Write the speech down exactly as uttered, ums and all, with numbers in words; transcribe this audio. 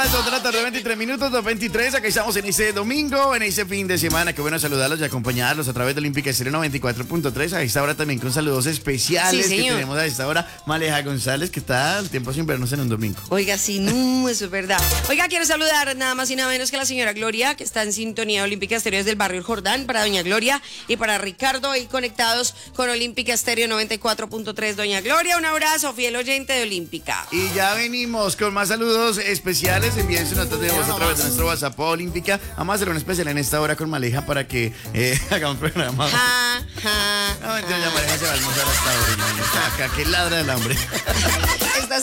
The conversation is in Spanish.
veintitrés, dos de la tarde, veintitrés minutos, dos veintitrés. Acá estamos en ese domingo, en ese fin de semana. Qué bueno saludarlos y acompañarlos a través de Olímpica Estéreo noventa y cuatro punto tres. A esta hora también con saludos especiales Sí, que tenemos a esta hora. Maleja González, ¿qué tal? Tiempo sin vernos en un domingo. Oiga, sí, no, eso es verdad. Oiga, quiero saludar nada más y nada menos que a la señora Gloria, que está en sintonía de Olímpica Estéreo desde el barrio El Jordán, para doña Gloria y para Ricardo, ahí conectados con Olímpica Estéreo noventa y cuatro punto tres. Doña Gloria, un abrazo, fiel oyente de Olímpica. Y ya venimos con más saludos especiales. Envíen sus notas de voz a través de nuestro WhatsApp Olímpica. Vamos a hacer un especial en esta hora con Maleja para que eh, hagamos programa. Ja, ja. No, mentira, ya Maleja se va a almorzar hasta ahora. Acá, que ladra el hambre.